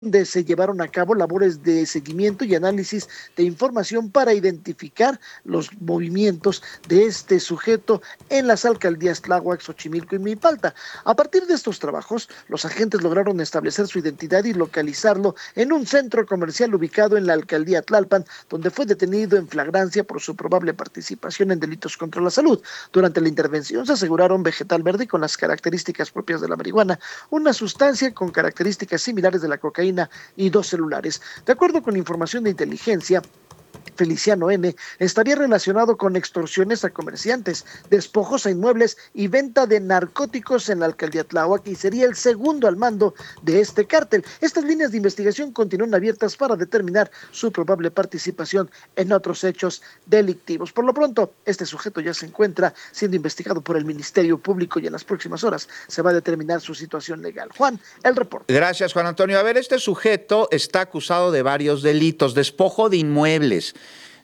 donde se llevaron a cabo labores de seguimiento y análisis de información para identificar los movimientos de este sujeto en las alcaldías Tláhuac, Xochimilco y Milpalta. A partir de estos trabajos, los agentes lograron establecer su identidad y localizarlo en un centro comercial ubicado en la alcaldía Tlalpan, donde fue detenido en flagrancia por su probable participación en delitos contra la salud. Durante la intervención se aseguraron vegetal verde con las características propias de la marihuana, una sustancia con características similares de la cocaína y 2 celulares. De acuerdo con información de inteligencia, Feliciano N. estaría relacionado con extorsiones a comerciantes, despojos a inmuebles y venta de narcóticos en la alcaldía Tláhuac, y sería el segundo al mando de este cártel. Estas líneas de investigación continúan abiertas para determinar su probable participación en otros hechos delictivos. Por lo pronto, este sujeto ya se encuentra siendo investigado por el Ministerio Público y en las próximas horas se va a determinar su situación legal. Juan, el reporte. Gracias, Juan Antonio. A ver, este sujeto está acusado de varios delitos: despojo de inmuebles,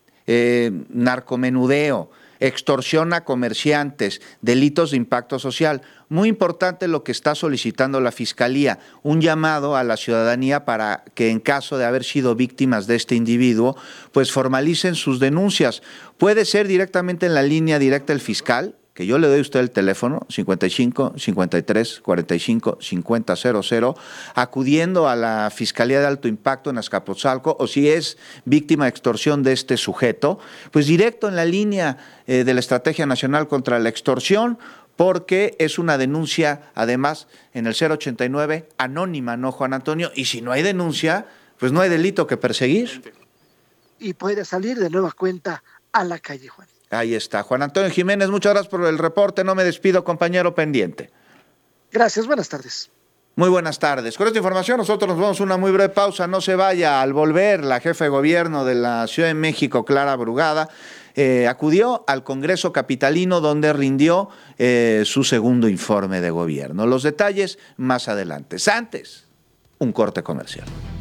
narcomenudeo, extorsión a comerciantes, delitos de impacto social. Muy importante lo que está solicitando la Fiscalía, un llamado a la ciudadanía para que en caso de haber sido víctimas de este individuo, pues formalicen sus denuncias. Puede ser directamente en la línea directa del fiscal, que yo le doy a usted el teléfono, 55 53 45 50 00, acudiendo a la Fiscalía de Alto Impacto en Azcapotzalco, o si es víctima de extorsión de este sujeto, pues directo en la línea de la Estrategia Nacional contra la Extorsión, porque es una denuncia, además, en el 089, anónima, ¿no, Juan Antonio? Y si no hay denuncia, pues no hay delito que perseguir. Y puede salir de nueva cuenta a la calle, Juan. Ahí está. Juan Antonio Jiménez, muchas gracias por el reporte. No me despido, compañero, pendiente. Gracias, buenas tardes. Muy buenas tardes. Con esta información nosotros nos vamos a una muy breve pausa. No se vaya. Al volver, la jefa de gobierno de la Ciudad de México, Clara Brugada, acudió al Congreso Capitalino, donde rindió su segundo informe de gobierno. Los detalles más adelante. Antes, un corte comercial.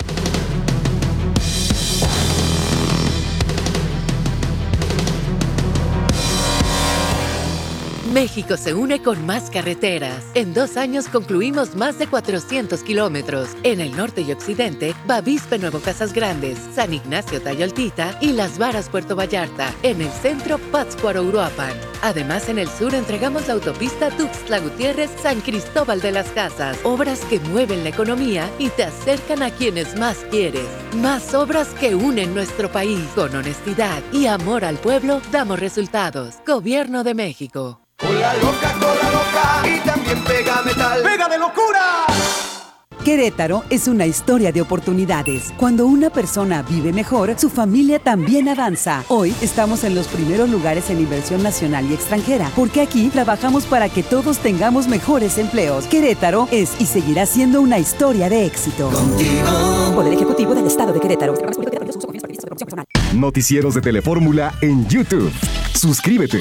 México se une con más carreteras. En 2 años concluimos más de 400 kilómetros. En el norte y occidente, Bavispe Nuevo Casas Grandes, San Ignacio Tayoltita y Las Varas Puerto Vallarta. En el centro, Pátzcuaro Uruapan. Además, en el sur entregamos la autopista Tuxtla Gutiérrez, San Cristóbal de las Casas. Obras que mueven la economía y te acercan a quienes más quieres. Más obras que unen nuestro país. Con honestidad y amor al pueblo, damos resultados. Gobierno de México. Cola loca, y también pega metal. ¡Pega de locura! Querétaro es una historia de oportunidades. Cuando una persona vive mejor, su familia también avanza. Hoy estamos en los primeros lugares en inversión nacional y extranjera, porque aquí trabajamos para que todos tengamos mejores empleos. Querétaro es y seguirá siendo una historia de éxito. Contigo. Poder Ejecutivo del Estado de Querétaro. Noticieros de Telefórmula en YouTube. Suscríbete.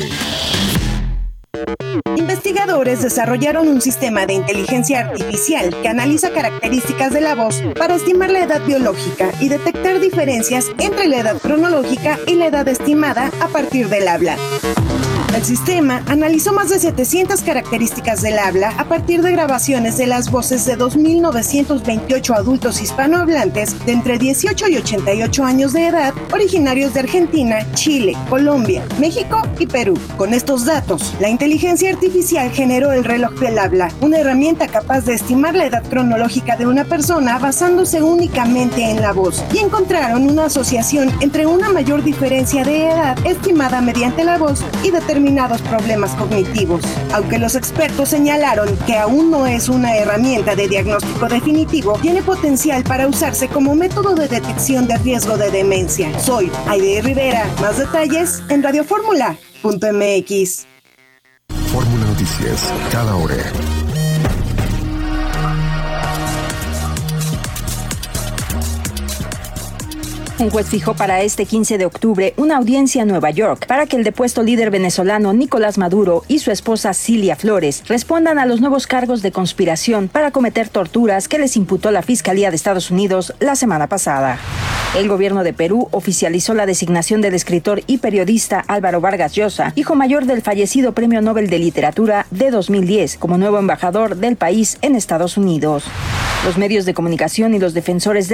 Investigadores desarrollaron un sistema de inteligencia artificial que analiza características de la voz para estimar la edad biológica y detectar diferencias entre la edad cronológica y la edad estimada a partir del habla. El sistema analizó más de 700 características del habla a partir de grabaciones de las voces de 2.928 adultos hispanohablantes de entre 18 y 88 años de edad, originarios de Argentina, Chile, Colombia, México y Perú. Con estos datos, la inteligencia artificial generó el reloj del habla, una herramienta capaz de estimar la edad cronológica de una persona basándose únicamente en la voz, y encontraron una asociación entre una mayor diferencia de edad estimada mediante la voz y determinados problemas cognitivos. Aunque los expertos señalaron que aún no es una herramienta de diagnóstico definitivo, tiene potencial para usarse como método de detección de riesgo de demencia. Soy Aide Rivera. Más detalles en radioformula.mx. Fórmula Noticias, cada hora. Un juez fijó para este 15 de octubre una audiencia en Nueva York para que el depuesto líder venezolano Nicolás Maduro y su esposa Cilia Flores respondan a los nuevos cargos de conspiración para cometer torturas que les imputó la Fiscalía de Estados Unidos la semana pasada. El gobierno de Perú oficializó la designación del escritor y periodista Álvaro Vargas Llosa, hijo mayor del fallecido Premio Nobel de Literatura de 2010, como nuevo embajador del país en Estados Unidos. Los medios de comunicación y los defensores